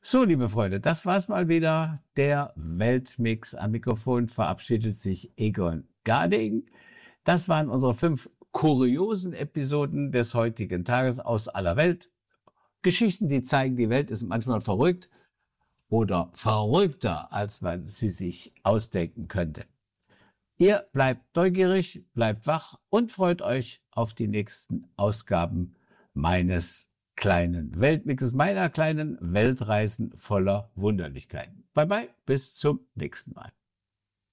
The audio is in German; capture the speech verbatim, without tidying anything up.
So, liebe Freunde, das war's mal wieder. Der Weltmix. Am Mikrofon verabschiedet sich Egon Garding. Das waren unsere fünf kuriosen Episoden des heutigen Tages aus aller Welt. Geschichten, die zeigen, die Welt ist manchmal verrückt oder verrückter, als man sie sich ausdenken könnte. Ihr bleibt neugierig, bleibt wach und freut euch auf die nächsten Ausgaben meines kleinen Weltmixes, meiner kleinen Weltreisen voller Wunderlichkeiten. Bye bye, bis zum nächsten Mal.